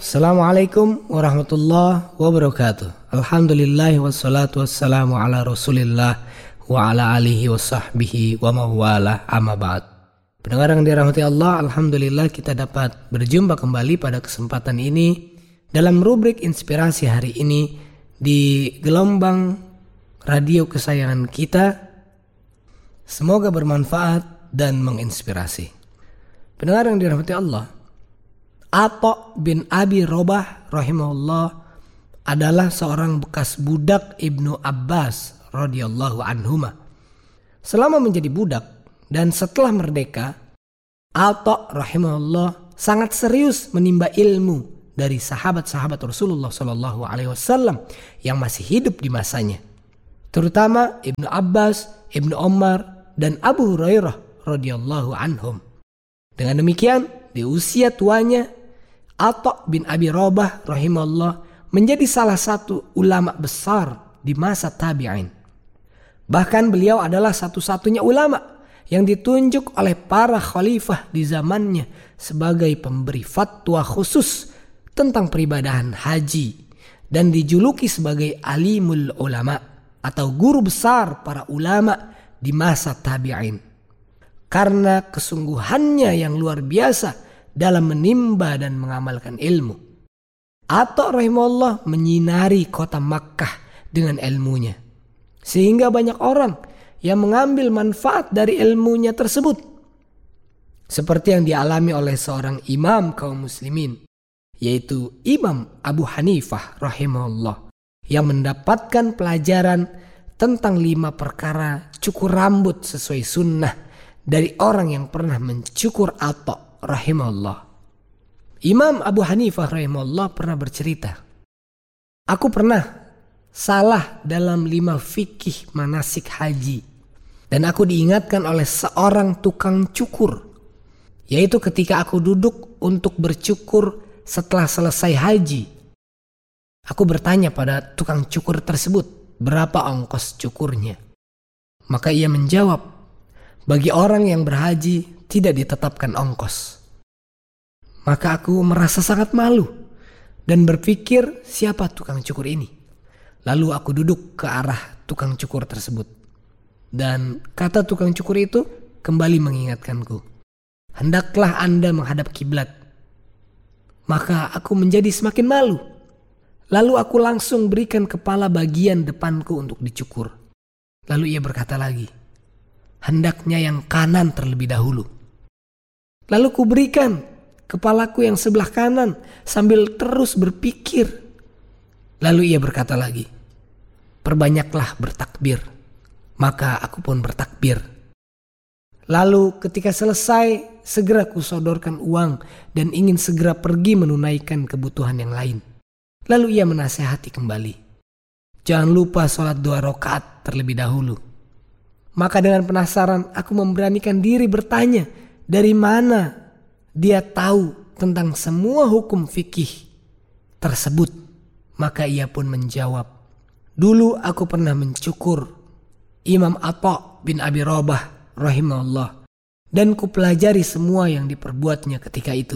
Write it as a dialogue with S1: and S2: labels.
S1: Assalamualaikum warahmatullahi wabarakatuh. Alhamdulillah wassalatu wassalamu ala rasulillah wa ala alihi wa sahbihi wa mawala amma ba'd. Pendengar yang dirahmati Allah, alhamdulillah kita dapat berjumpa kembali pada kesempatan ini dalam rubrik inspirasi hari ini di gelombang radio kesayangan kita. Semoga bermanfaat dan menginspirasi. Pendengar yang dirahmati Allah, Atha bin Abi Robah rahimahullah adalah seorang bekas budak Ibnu Abbas radhiyallahu anhuma. Selama menjadi budak dan setelah merdeka, Atha rahimahullah sangat serius menimba ilmu dari sahabat-sahabat Rasulullah sallallahu alaihi wasallam yang masih hidup di masanya, terutama Ibnu Abbas, Ibnu Umar dan Abu Hurairah radhiyallahu anhum. Dengan demikian, di usia tuanya, Atha bin Abi Robah rahimahullah menjadi salah satu ulama besar di masa tabi'in. Bahkan beliau adalah satu-satunya ulama yang ditunjuk oleh para khalifah di zamannya sebagai pemberi fatwa khusus tentang peribadahan haji dan dijuluki sebagai alimul ulama atau guru besar para ulama di masa tabi'in. Karena kesungguhannya yang luar biasa dalam menimba dan mengamalkan ilmu, Atha rahimahullah menyinari kota Makkah dengan ilmunya, sehingga banyak orang yang mengambil manfaat dari ilmunya tersebut, seperti yang dialami oleh seorang imam kaum muslimin, yaitu Imam Abu Hanifah rahimahullah, yang mendapatkan pelajaran tentang 5 perkara cukur rambut sesuai sunnah dari orang yang pernah mencukur Atha rahimahullah. Imam Abu Hanifah rahimahullah pernah bercerita, aku pernah salah dalam 5 fikih manasik haji, dan aku diingatkan oleh seorang tukang cukur, yaitu ketika aku duduk untuk bercukur setelah selesai haji. Aku bertanya pada tukang cukur tersebut, berapa ongkos cukurnya? Maka ia menjawab, bagi orang yang berhaji tidak ditetapkan ongkos. Maka aku merasa sangat malu dan berpikir, siapa tukang cukur ini? Lalu aku duduk ke arah tukang cukur tersebut, dan kata tukang cukur itu kembali mengingatkanku, hendaklah Anda menghadap kiblat. Maka aku menjadi semakin malu. Lalu aku langsung berikan kepala bagian depanku untuk dicukur. Lalu ia berkata lagi, hendaknya yang kanan terlebih dahulu. Lalu ku berikan kepalaku yang sebelah kanan sambil terus berpikir. Lalu ia berkata lagi, perbanyaklah bertakbir. Maka aku pun bertakbir. Lalu ketika selesai, segera ku sodorkan uang dan ingin segera pergi menunaikan kebutuhan yang lain. Lalu ia menasihati kembali, jangan lupa sholat 2 rakaat terlebih dahulu. Maka dengan penasaran aku memberanikan diri bertanya, dari mana dia tahu tentang semua hukum fikih tersebut? Maka ia pun menjawab, dulu aku pernah mencukur Imam Atha bin Abi Robah rahimahullah, dan kupelajari semua yang diperbuatnya ketika itu.